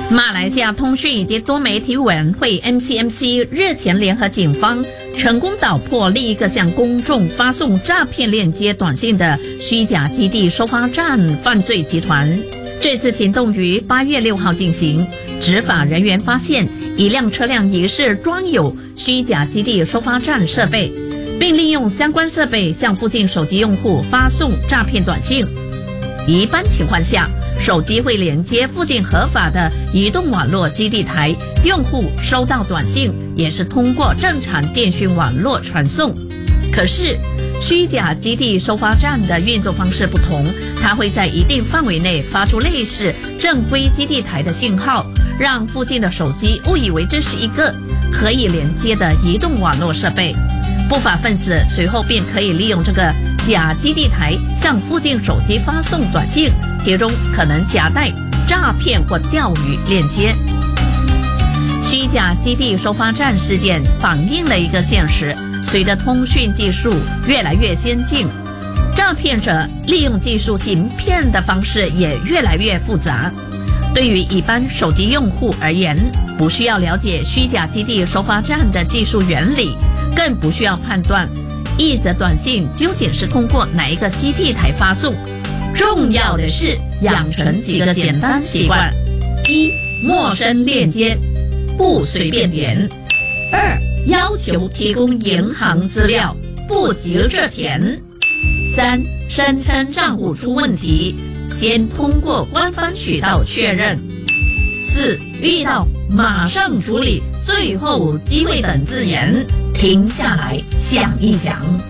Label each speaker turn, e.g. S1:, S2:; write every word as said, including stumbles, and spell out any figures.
S1: 马来西亚通讯以及多媒体委员会 M C M C 日前联合警方成功捣破另一个向公众发送诈骗链接短信的虚假基地收发站犯罪集团。这次行动于八月六号进行，执法人员发现一辆车辆疑似装有虚假基地收发站设备，并利用相关设备向附近手机用户发送诈骗短信。一般情况下，手机会连接附近合法的移动网络基地台，用户收到短信也是通过正常电讯网络传送。可是虚假基地收发站的运作方式不同，它会在一定范围内发出类似正规基地台的信号，让附近的手机误以为这是一个可以连接的移动网络设备。不法分子随后便可以利用这个假基地台向附近手机发送短信，其中可能夹带诈骗或钓鱼链接。虚假基地收发站事件反映了一个现实，随着通讯技术越来越先进，诈骗者利用技术行骗的方式也越来越复杂。对于一般手机用户而言，不需要了解虚假基地收发站的技术原理，更不需要判断一则短信究竟是通过哪一个基地台发送。重要的是养成几个简单习惯：一、陌生链接不随便点；二、要求提供银行资料不急着填；三、声称账户出问题，先通过官方渠道确认；四、遇到马上处理，最后机会等字眼，停下来想一想。